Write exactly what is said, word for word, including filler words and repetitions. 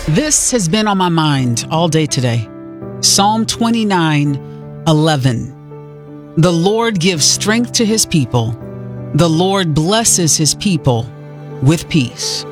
This has been on my mind all day today. Psalm twenty-nine, eleven. The Lord gives strength to his people. The Lord blesses his people with peace.